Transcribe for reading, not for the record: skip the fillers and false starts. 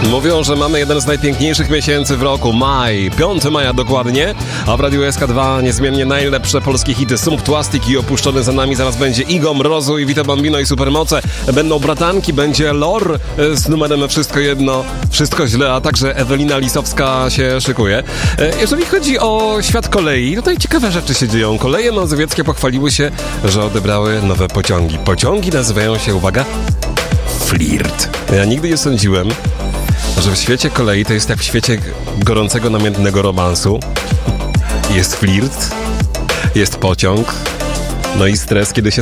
Mówią, że mamy jeden z najpiękniejszych miesięcy w roku, maj, 5 maja dokładnie, a w Radiu SK2 niezmiennie najlepsze polskie hity. Sumptuastik i Opuszczony za nami, zaraz będzie Igo, Mrozu i Vita Bambino i Supermoce. Będą bratanki, będzie Lor z numerem Wszystko jedno, wszystko źle, a także Ewelina Lisowska się szykuje. Jeżeli chodzi o świat kolei, tutaj ciekawe rzeczy się dzieją. Koleje mazowieckie pochwaliły się, że odebrały nowe pociągi. Pociągi nazywają się, uwaga, Flirt. Ja nigdy nie sądziłem, że w świecie kolei to jest jak w świecie gorącego, namiętnego romansu. Jest flirt, jest pociąg, no i stres, kiedy się